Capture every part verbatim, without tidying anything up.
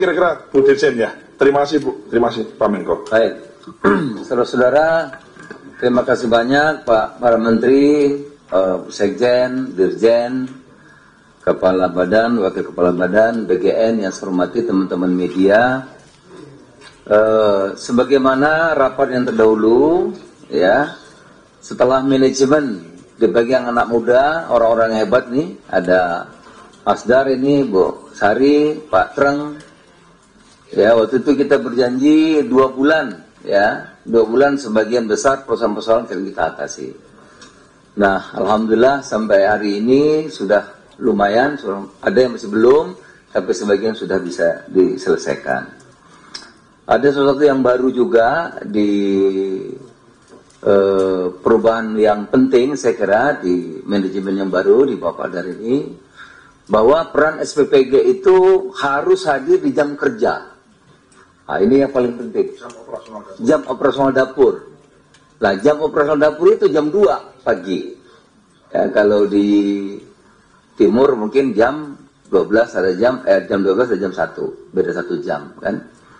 Kira-kira Bu Dirjen ya. Terima kasih Bu, terima kasih Pak Menko. Baik, saudara-saudara, terima kasih banyak Pak para Menteri, uh, Sekjen, Dirjen, Kepala Badan, Wakil Kepala Badan, B G N yang saya hormati teman-teman media. Uh, sebagaimana rapat yang terdahulu, ya, setelah manajemen di bagian anak muda, orang-orang yang hebat nih, ada Asdar ini, Bu Sari, Pak Treng. Ya, waktu itu kita berjanji dua bulan, ya, dua bulan sebagian besar persoalan-persoalan yang kita atasi. Nah, alhamdulillah sampai hari ini sudah lumayan, ada yang masih belum, tapi sebagian sudah bisa diselesaikan. Ada sesuatu yang baru juga di eh, perubahan yang penting, saya kira di manajemen yang baru di Bapak dari ini, bahwa peran S P P G itu harus hadir di jam kerja. Nah, ini yang paling penting. Jam operasional dapur. Jam operasional dapur. Nah, jam operasional dapur itu jam dua pagi. Ya, kalau di timur mungkin jam dua belas ada jam, eh, jam dua belas ada jam satu. Beda satu jam, kan?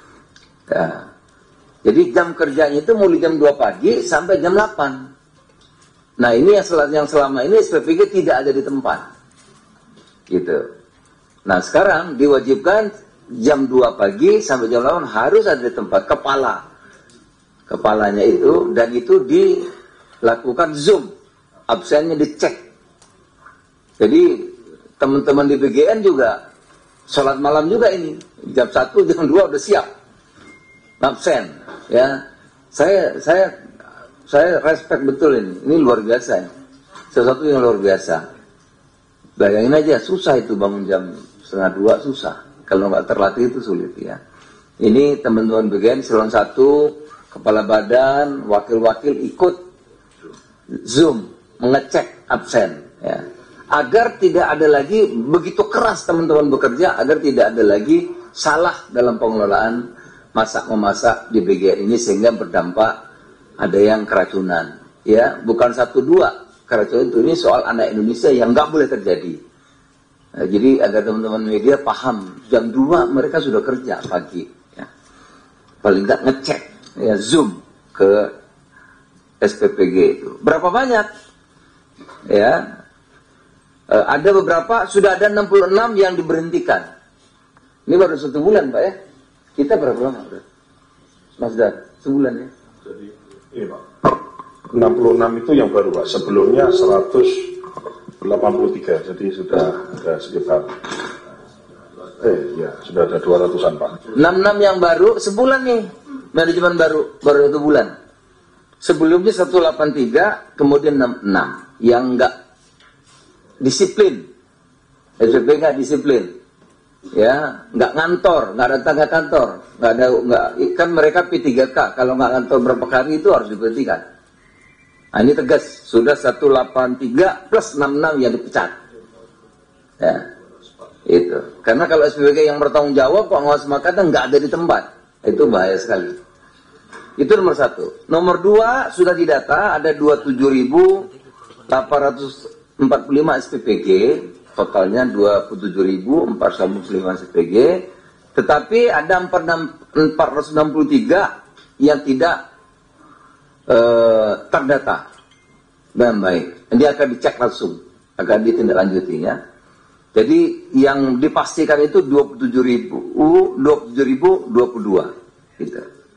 Ya. Jadi jam kerjanya itu mulai jam dua pagi sampai jam delapan. Nah, ini yang, sel yang selama ini S P P G tidak ada di tempat. Gitu. Nah, sekarang diwajibkan jam dua pagi sampai jam delapan harus ada di tempat kepala. Kepalanya itu, dan itu dilakukan Zoom. Absennya dicek. Jadi teman-teman di B G N juga sholat malam juga ini. Jam satu, jam dua udah siap. Absen, ya. Saya saya saya respect betul ini. Ini luar biasa ya. Sesuatu yang luar biasa. Bayangin aja, susah itu bangun jam setengah dua, susah. Kalau nggak terlatih itu sulit ya. Ini teman-teman B G N Silon satu, kepala badan, wakil-wakil ikut Zoom mengecek absen ya. Agar tidak ada lagi begitu keras teman-teman bekerja, agar tidak ada lagi salah dalam pengelolaan masak-memasak di B G N ini sehingga berdampak ada yang keracunan. Ya, bukan satu dua keracunan itu, ini soal anak Indonesia yang nggak boleh terjadi. Nah, jadi agar teman-teman media paham, jam dua mereka sudah kerja pagi. Ya. Paling nggak ngecek, ya, Zoom ke S P P G itu. Berapa banyak? Ya, e, ada beberapa, sudah ada enam puluh enam yang diberhentikan. Ini baru satu bulan, Pak ya. Kita berapa lama? Mas Dar, sebulan ya? Jadi, ini Pak, enam puluh enam itu yang baru Pak. Sebelumnya seratus delapan puluh tiga, jadi sudah ada sekitar eh ya sudah ada dua ratusan Pak. enam puluh enam yang baru sebulan nih, manajemen baru baru satu bulan. Sebelumnya seratus delapan puluh tiga, kemudian enam puluh enam yang enggak disiplin, S P P nggak disiplin, ya, nggak ngantor, nggak datang ke kantor, nggak ada, nggak, kan mereka P tiga K, kalau nggak ngantor berapa hari itu harus diberhentikan. Nah, ini tegas, sudah seratus delapan puluh tiga plus enam puluh enam yang dipecat. Ya, itu. Karena kalau S P P G yang bertanggung jawab, pengawas makanan nggak ada di tempat. Itu bahaya sekali. Itu nomor satu. Nomor dua, sudah didata, ada dua puluh tujuh ribu delapan ratus empat puluh lima S P P G, totalnya dua puluh tujuh ribu empat ratus empat puluh lima S P P G, tetapi ada empat ratus enam puluh tiga yang tidak Uh, terdata dan baik. Dia akan dicek langsung, akan ditindaklanjuti ya. Jadi yang dipastikan itu dua puluh tujuh ribu, dua puluh tujuh ribu dua puluh dua gitu.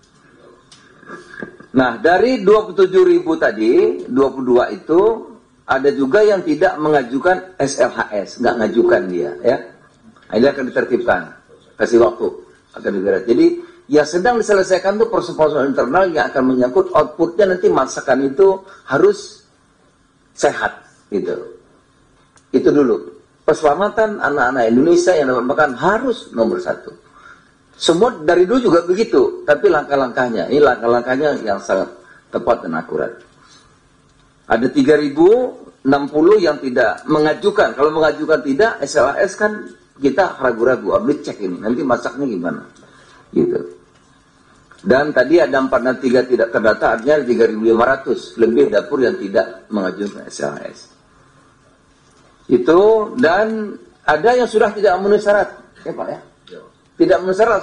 Nah, dari dua puluh tujuh ribu tadi, dua puluh dua itu ada juga yang tidak mengajukan S L H S, nggak ngajukan dia ya. Nah, ini akan ditertibkan, kasih waktu akan digerak. Jadi yang sedang diselesaikan itu proses-proses internal yang akan menyangkut outputnya nanti masakan itu harus sehat gitu. Itu dulu. Keselamatan anak-anak Indonesia yang dapat makan harus nomor satu. Semua dari dulu juga begitu, tapi langkah-langkahnya, ini langkah-langkahnya yang sangat tepat dan akurat. Ada tiga ribu enam puluh yang tidak mengajukan. Kalau mengajukan tidak, S L H S kan kita ragu-ragu, harus cek ini, nanti masaknya gimana. Gitu. Dan tadi ada empat puluh tiga tidak terdata, artinya ada tiga ribu lima ratus lebih dapur yang tidak mengajukan S L H S. Itu, dan ada yang sudah tidak memenuhi syarat, ya Pak ya. tidak memenuhi syarat